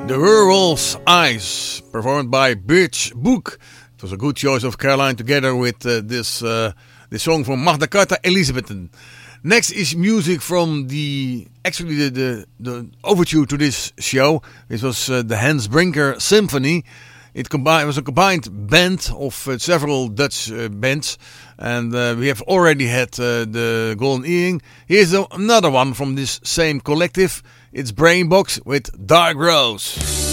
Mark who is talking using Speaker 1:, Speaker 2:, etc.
Speaker 1: The Werewolf's Eyes, performed by Birch Book. It was a good choice of Caroline together with this song from Magna Carta, Elizabethan. Next is music from the overture to this show. It was the Hans Brinker Symphony. It was a combined band of several Dutch bands. And we have already had the Golden Earring. Here's another one from this same collective. It's Brainbox with Dark Rose.